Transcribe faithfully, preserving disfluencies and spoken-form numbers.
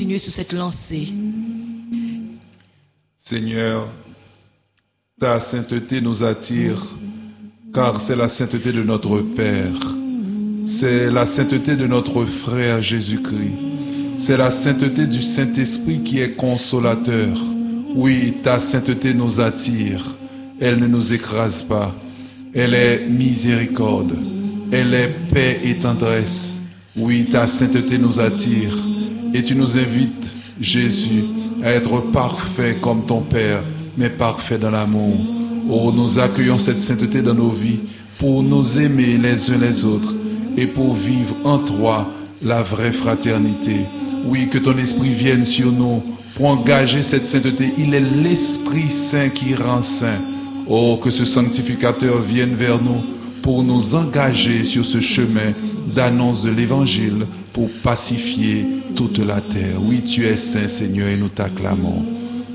continuer sur cette lancée. Seigneur, ta sainteté nous attire, car c'est la sainteté de notre Père. C'est la sainteté de notre frère Jésus-Christ. C'est la sainteté du Saint-Esprit qui est consolateur. Oui, ta sainteté nous attire. Elle ne nous écrase pas. Elle est miséricorde. Elle est paix et tendresse. Oui, ta sainteté nous attire. Et tu nous invites, Jésus, à être parfait comme ton Père, mais parfait dans l'amour. Oh, nous accueillons cette sainteté dans nos vies pour nous aimer les uns les autres et pour vivre en toi la vraie fraternité. Oui, que ton esprit vienne sur nous pour engager cette sainteté. Il est l'Esprit Saint qui rend saint. Oh, que ce sanctificateur vienne vers nous pour nous engager sur ce chemin d'annonce de l'Évangile pour pacifier toute la terre. Oui, tu es saint, Seigneur, et nous t'acclamons.